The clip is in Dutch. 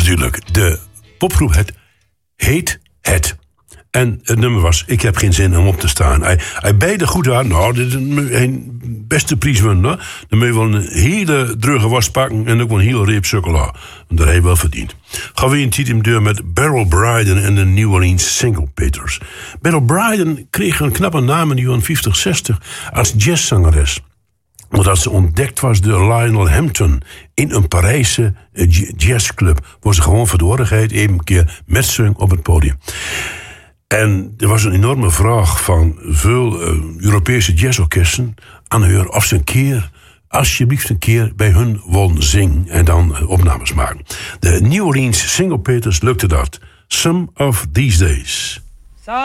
natuurlijk. De popgroep heet Het. En het nummer was Ik heb geen zin om op te staan. Hij beide goed aan. Nou, dit is een beste prijs winnen. Dan moet je wel een hele drugge was pakken. En ook wel een hele reep chocola. En dat heb je wel verdiend. Gaan we een tijd in deur met Beryl Bryden en de New Orleans Single Peters. Beryl Bryden kreeg een knappe naam in de jaren 50, 60 als jazzzangeres. Omdat ze ontdekt was door Lionel Hampton in een Parijse jazzclub. Waar ze gewoon verdoorigheid even een keer met zong op het podium. En er was een enorme vraag van veel Europese jazzorkesten aan haar of ze alsjeblieft een keer bij hun wilden zingen en dan opnames maken. De New Orleans Single Peters lukte dat. Some of These Days.